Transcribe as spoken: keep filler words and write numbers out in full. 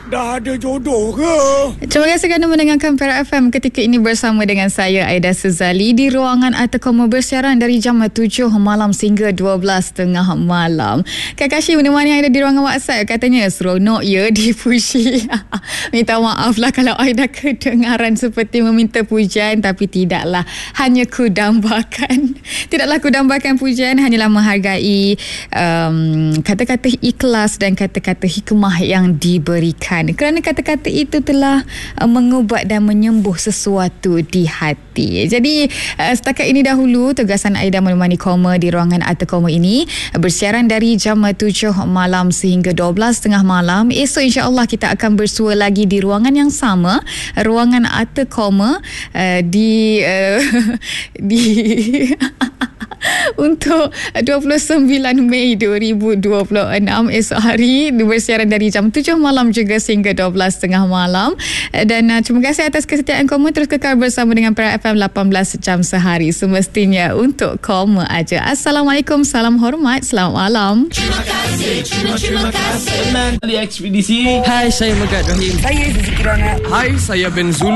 dah ada jodoh ke? Terima kasih kerana mendengarkan Perak F M ketika ini bersama dengan saya Aida Suzali di ruangan Arta Koma bersiaran dari jam tujuh malam sehingga dua belas tengah malam. Kak Kashi menemani Aida di ruangan WhatsApp, katanya seronok ya dipuji. Minta maaf lah kalau Aida kedengaran seperti meminta pujian, tapi tidaklah, hanya ku dambakan. Tidaklah ku dambakan pujian, hanyalah menghargai um, kata-kata ikhlas dan kata-kata hikmah yang diberikan. Kerana kata-kata itu telah uh, mengubat dan menyembuh sesuatu di hati. Jadi uh, setakat ini dahulu tugasan Aida menemani Koma di ruangan Arta Koma ini bersiaran dari jam tujuh malam sehingga dua belas tengah malam. Esok insya-Allah kita akan bersua lagi di ruangan yang sama, ruangan Arta Koma uh, di uh, di untuk dua puluh sembilan Mei dua ribu dua puluh enam esok hari bersiaran dari jam tujuh malam juga sehingga dua belas tengah malam. Dan uh, terima kasih atas kesetiaan Koma, terus kekal bersama dengan Perak F M lapan belas jam sehari semestinya untuk Koma aja. Assalamualaikum, salam hormat, selamat malam. Terima kasih, terima, terima kasih. Menang di ekspedisi. Hai, saya Megat Rahim. Saya Susi Kirana. Hai, saya Ben Zulu.